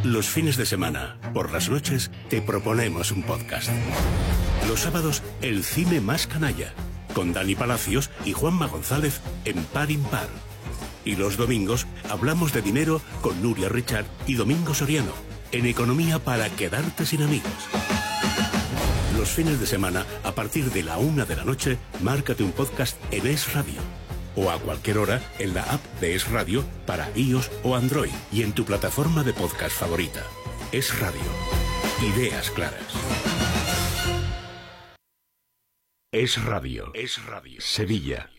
Los fines de semana, por las noches, te proponemos un podcast. Los sábados, el cine más canalla, con Dani Palacios y Juanma González en Par Impar. Y los domingos, hablamos de dinero con Nuria Richard y Domingo Soriano, en Economía para quedarte sin amigos. Los fines de semana, a partir de la 1 de la noche, márcate un podcast en Es Radio. O a cualquier hora en la app de Es Radio para iOS o Android y en tu plataforma de podcast favorita. Es Radio. Ideas claras. Es Radio. Es Radio. Sevilla.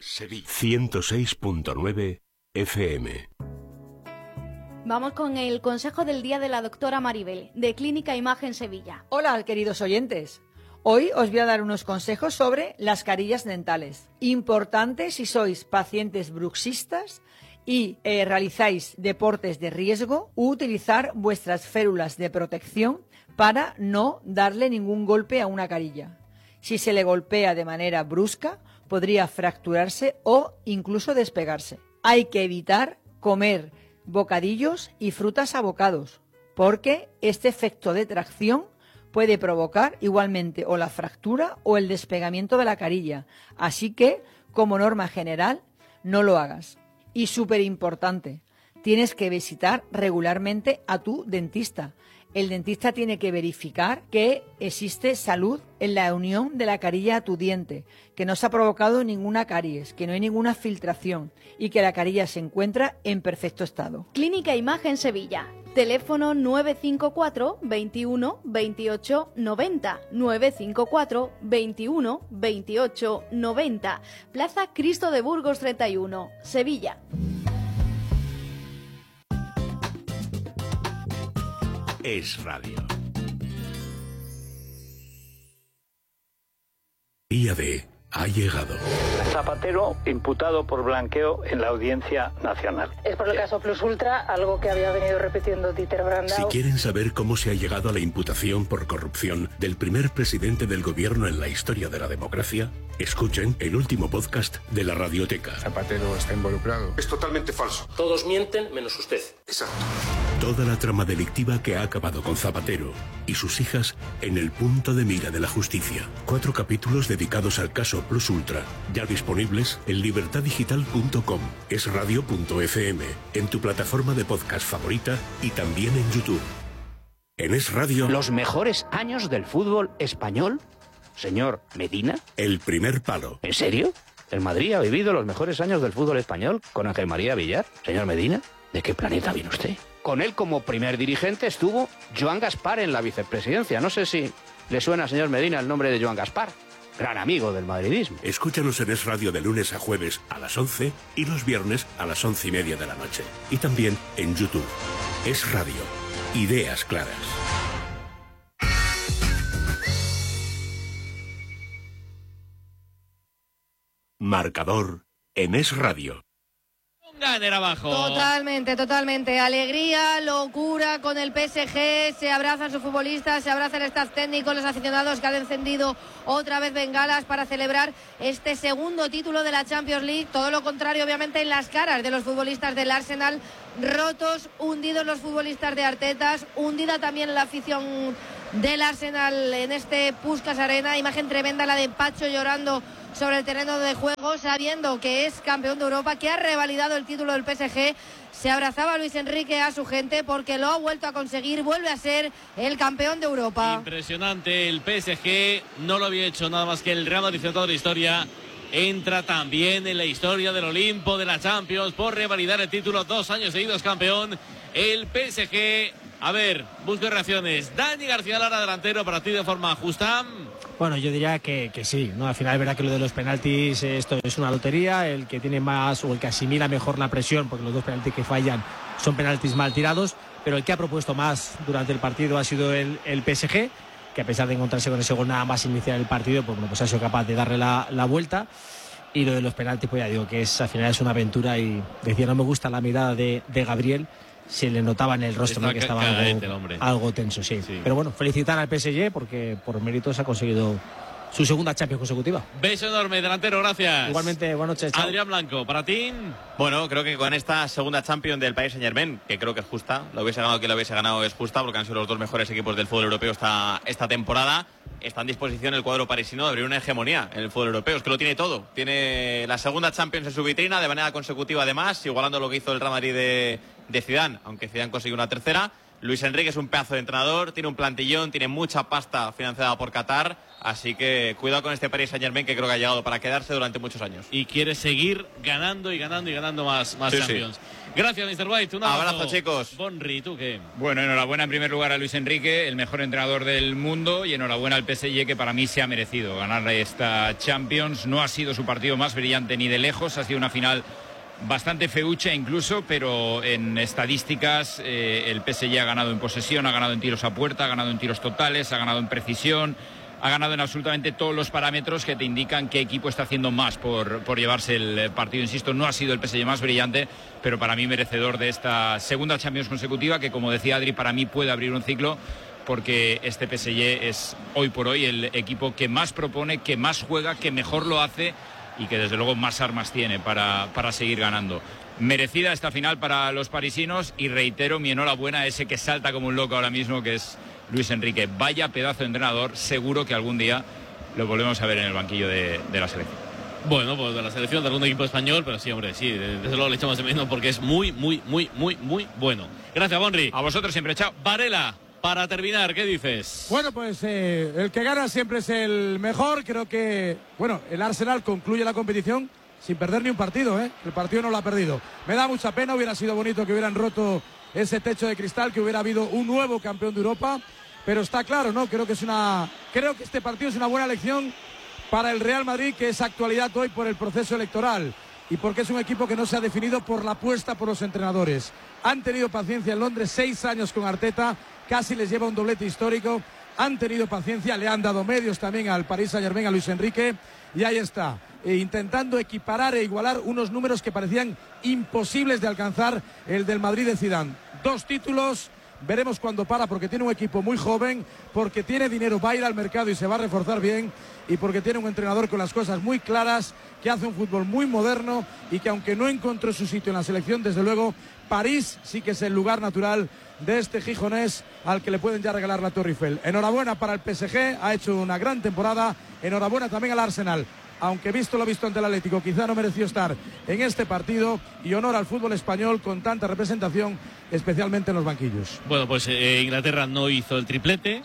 106.9 FM. Vamos con el consejo del día de la doctora Maribel, de Clínica Imagen Sevilla. Hola, queridos oyentes. Hoy os voy a dar unos consejos sobre las carillas dentales. Importante si sois pacientes bruxistas y realizáis deportes de riesgo, utilizar vuestras férulas de protección para no darle ningún golpe a una carilla. Si se le golpea de manera brusca, podría fracturarse o incluso despegarse. Hay que evitar comer bocadillos y frutas a bocados, porque este efecto de tracción puede provocar igualmente o la fractura o el despegamiento de la carilla. Así que, como norma general, no lo hagas. Y súper importante, tienes que visitar regularmente a tu dentista. El dentista tiene que verificar que existe salud en la unión de la carilla a tu diente, que no se ha provocado ninguna caries, que no hay ninguna filtración y que la carilla se encuentra en perfecto estado. Clínica Imagen Sevilla. Teléfono 954 21 28 90, 954 21 28 90, Plaza Cristo de Burgos 31, Sevilla. Es Radio. Día D ha llegado. Zapatero imputado por blanqueo en la Audiencia Nacional. Es por el caso Plus Ultra, algo que había venido repitiendo Dieter Brandau. Si quieren saber cómo se ha llegado a la imputación por corrupción del primer presidente del gobierno en la historia de la democracia, escuchen el último podcast de la Radioteca. Zapatero está involucrado. Es totalmente falso. Todos mienten menos usted. Exacto. Toda la trama delictiva que ha acabado con Zapatero y sus hijas en el punto de mira de la justicia. 4 capítulos dedicados al caso Plus Ultra, ya disponibles en libertadigital.com, esradio.fm, en tu plataforma de podcast favorita y también en YouTube. En Es Radio... ¿Los mejores años del fútbol español, señor Medina? El primer palo. ¿En serio? ¿El Madrid ha vivido los mejores años del fútbol español con Ángel María Villar? Señor Medina, ¿de qué planeta viene usted? Con él como primer dirigente estuvo Joan Gaspar en la vicepresidencia. No sé si le suena, señor Medina, el nombre de Joan Gaspar. Gran amigo del madridismo. Escúchanos en Es Radio de lunes a jueves a las 11 y los viernes a las 11:30 de la noche. Y también en YouTube. Es Radio. Ideas claras. Marcador en Es Radio. Ganer abajo. Totalmente. Alegría, locura con el PSG. Se abrazan sus futbolistas, se abrazan el staff técnico, los aficionados que han encendido otra vez bengalas para celebrar este segundo título de la Champions League. Todo lo contrario, obviamente, en las caras de los futbolistas del Arsenal. Rotos, hundidos los futbolistas de Artetas, hundida también la afición del Arsenal en este Puskás Arena. Imagen tremenda la de Pacho llorando sobre el terreno de juego, sabiendo que es campeón de Europa, que ha revalidado el título del PSG. Se abrazaba Luis Enrique a su gente porque lo ha vuelto a conseguir, vuelve a ser el campeón de Europa. Impresionante, el PSG no lo había hecho nada más que el Real Madrid, toda la historia. Entra también en la historia del Olimpo de la Champions por revalidar el título, 2 años seguidos campeón. El PSG, a ver, busco reacciones. Dani García Lara, delantero, para ti de forma justa. Bueno, yo diría que sí, ¿no? Al final es verdad que lo de los penaltis, esto es una lotería, el que tiene más o el que asimila mejor la presión, porque los 2 penaltis que fallan son penaltis mal tirados, pero el que ha propuesto más durante el partido ha sido el PSG, que a pesar de encontrarse con ese gol nada más iniciar el partido, pues bueno, pues ha sido capaz de darle la vuelta. Y lo de los penaltis, pues ya digo que al final es una aventura, y decía, no me gusta la mirada de Gabriel. Se le notaba en el rostro, ¿no?, que estaba algo tenso, sí. Pero bueno, felicitar al PSG porque por méritos ha conseguido su segunda Champions consecutiva. Beso enorme, delantero, gracias. Igualmente, buenas noches. Chao. Adrián Blanco, para ti. Bueno, creo que con esta segunda Champions del Paris Saint-Germain, que creo que es justa, lo hubiese ganado quien lo hubiese ganado, es justa, porque han sido los dos mejores equipos del fútbol europeo esta temporada. Está en disposición el cuadro parisino de abrir una hegemonía en el fútbol europeo. Es que lo tiene todo. Tiene la segunda Champions en su vitrina de manera consecutiva, además, igualando lo que hizo el Real Madrid de Zidane, aunque Zidane consiguió una tercera. Luis Enrique es un pedazo de entrenador, tiene un plantillón, tiene mucha pasta financiada por Qatar, así que cuidado con este Paris Saint-Germain, que creo que ha llegado para quedarse durante muchos años. Y quiere seguir ganando y ganando y ganando más sí, Champions. Sí. Gracias, Mr. White. Un abrazo, chicos. Bonri, ¿tú qué? Bueno, enhorabuena en primer lugar a Luis Enrique, el mejor entrenador del mundo, y enhorabuena al PSG, que para mí se ha merecido ganar esta Champions. No ha sido su partido más brillante ni de lejos, ha sido una final bastante feucha incluso, pero en estadísticas el PSG ha ganado en posesión, ha ganado en tiros a puerta, ha ganado en tiros totales, ha ganado en precisión, ha ganado en absolutamente todos los parámetros que te indican qué equipo está haciendo más por llevarse el partido. Insisto, no ha sido el PSG más brillante, pero para mí merecedor de esta segunda Champions consecutiva, que, como decía Adri, para mí puede abrir un ciclo, porque este PSG es hoy por hoy el equipo que más propone, que más juega, que mejor lo hace y que desde luego más armas tiene para seguir ganando. Merecida esta final para los parisinos, y reitero mi enhorabuena a ese que salta como un loco ahora mismo, que es Luis Enrique. Vaya pedazo de entrenador, seguro que algún día lo volvemos a ver en el banquillo de la selección. Bueno, pues de la selección de algún equipo español, pero sí, hombre, sí, desde luego le echamos de menos porque es muy bueno. Gracias, Bonri. A vosotros siempre, chao. Varela, para terminar, ¿qué dices? Bueno, pues el que gana siempre es el mejor. Creo que, bueno, el Arsenal concluye la competición sin perder ni un partido, ¿eh? El partido no lo ha perdido. Me da mucha pena, hubiera sido bonito que hubieran roto ese techo de cristal, que hubiera habido un nuevo campeón de Europa, pero está claro, ¿no? Creo que este partido es una buena lección para el Real Madrid, que es actualidad hoy por el proceso electoral y porque es un equipo que no se ha definido por la apuesta por los entrenadores. Han tenido paciencia en Londres, 6 años con Arteta, casi les lleva un doblete histórico. Han tenido paciencia, le han dado medios también al Paris Saint-Germain, a Luis Enrique, y ahí está, intentando equiparar e igualar unos números que parecían imposibles de alcanzar, el del Madrid de Zidane. 2 títulos, veremos cuándo para, porque tiene un equipo muy joven, porque tiene dinero, va a ir al mercado y se va a reforzar bien, y porque tiene un entrenador con las cosas muy claras, que hace un fútbol muy moderno, y que aunque no encontró su sitio en la selección, desde luego París sí que es el lugar natural de este gijonés al que le pueden ya regalar la Torre Eiffel. Enhorabuena para el PSG, ha hecho una gran temporada. Enhorabuena también al Arsenal, aunque visto lo visto ante el Atlético, quizá no mereció estar en este partido, y honor al fútbol español con tanta representación, especialmente en los banquillos. Bueno, pues Inglaterra no hizo el triplete,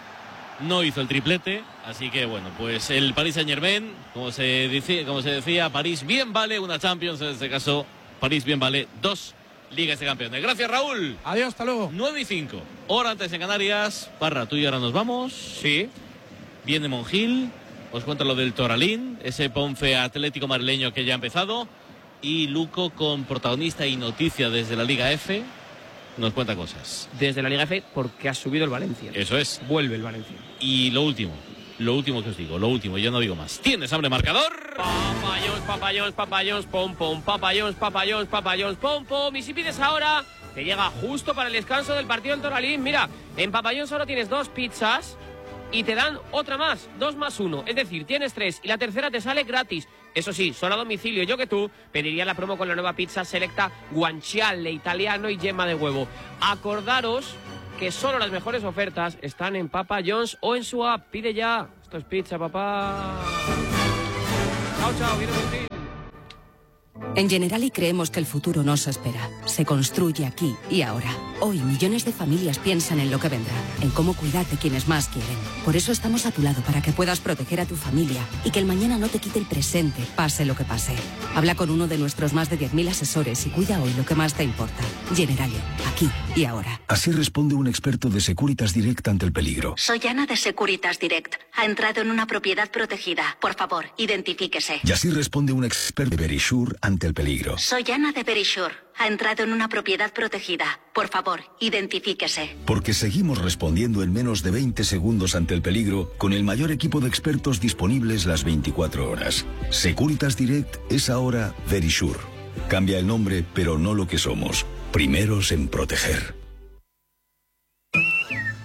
así que bueno, pues el Paris Saint-Germain, como se decía, París bien vale una Champions, en este caso París bien vale 2 Ligas de Campeones. Gracias, Raúl. Adiós, hasta luego. 9:05, hora antes en Canarias. Parra, tú y ahora nos vamos. Sí. Viene Monjil, os cuento lo del Toralín, ese Ponfe Atlético madrileño que ya ha empezado, y Luco, con protagonista y noticia desde la Liga F, nos cuenta cosas. Desde la Liga F, porque ha subido el Valencia. Eso es. Vuelve el Valencia. Y lo último que os digo, yo no digo más. ¿Tienes hambre, marcador? Papayos, pom, pom, papayos, pom, pom. Y si pides ahora, te llega justo para el descanso del partido en Toralín. Mira, en Papayón solo tienes 2 pizzas y te dan otra más, 2 más 1. Es decir, tienes 3 y la tercera te sale gratis. Eso sí, solo a domicilio. Yo que tú pediría la promo con la nueva pizza selecta guanciale, italiano y yema de huevo. Acordaros que solo las mejores ofertas están en Papa John's o en su app. Pide ya. Esto es pizza, papá. Chao, viene por ti. En Generali creemos que el futuro no se espera, se construye aquí y ahora. Hoy millones de familias piensan en lo que vendrá, en cómo cuidar de quienes más quieren. Por eso estamos a tu lado para que puedas proteger a tu familia y que el mañana no te quite el presente, pase lo que pase. Habla con uno de nuestros más de 10.000 asesores y cuida hoy lo que más te importa. Generali, aquí y ahora. Así responde un experto de Securitas Direct ante el peligro. Soy Ana de Securitas Direct. Ha entrado en una propiedad protegida. Por favor, identifíquese. Y así responde un experto de Verisure ante el peligro. Soy Ana de Verisure. Ha entrado en una propiedad protegida. Por favor, identifíquese. Porque seguimos respondiendo en menos de 20 segundos ante el peligro con el mayor equipo de expertos disponibles las 24 horas. Securitas Direct es ahora Verisure. Cambia el nombre, pero no lo que somos. Primeros en proteger.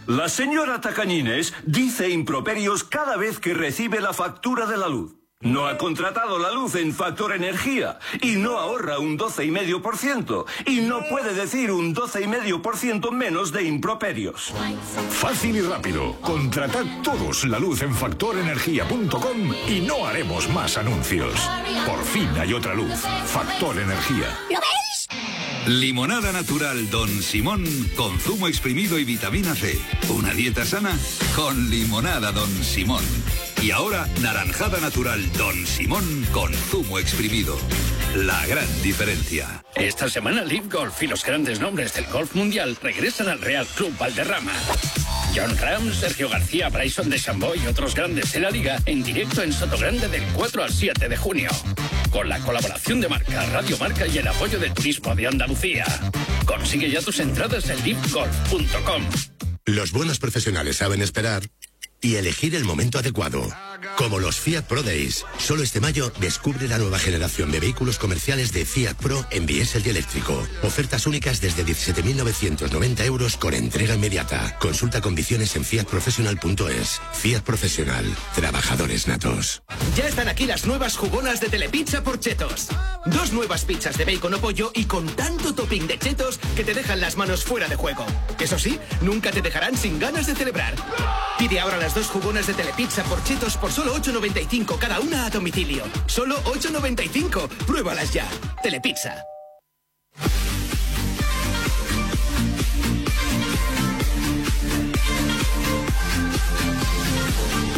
La señora Tacañines dice improperios cada vez que recibe la factura de la luz. No ha contratado la luz en Factor Energía y no ahorra un 12,5% y no puede decir un 12,5% menos de improperios. Fácil y rápido. Contratad todos la luz en factorenergia.com y no haremos más anuncios. Por fin hay otra luz. Factor Energía. ¿Lo veis? Limonada natural Don Simón con zumo exprimido y vitamina C. Una dieta sana con limonada Don Simón. Y ahora, naranjada natural Don Simón con zumo exprimido. La gran diferencia. Esta semana Live Golf y los grandes nombres del golf mundial regresan al Real Club Valderrama. John Ram, Sergio García, Bryson DeChambeau y otros grandes de la liga en directo en Sotogrande del 4 al 7 de junio. Con la colaboración de Marca, Radio Marca y el apoyo del Turismo de Andalucía. Consigue ya tus entradas en livegolf.com. Los buenos profesionales saben esperar y elegir el momento adecuado. Como los Fiat Pro Days. Solo este mayo descubre la nueva generación de vehículos comerciales de Fiat Pro en diésel y eléctrico. Ofertas únicas desde 17.990 euros con entrega inmediata. Consulta condiciones en fiatprofessional.es. Fiat Profesional. Trabajadores natos. Ya están aquí las nuevas jugonas de Telepizza por Chetos. 2 nuevas pizzas de bacon o pollo y con tanto topping de chetos que te dejan las manos fuera de juego. Eso sí, nunca te dejarán sin ganas de celebrar. Pide ahora las 2 jugonas de Telepizza por Chetos por solo 8,95 cada una a domicilio. Solo 8,95. Pruébalas ya. Telepizza.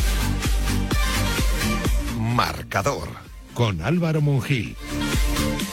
Marcador con Álvaro Monjil.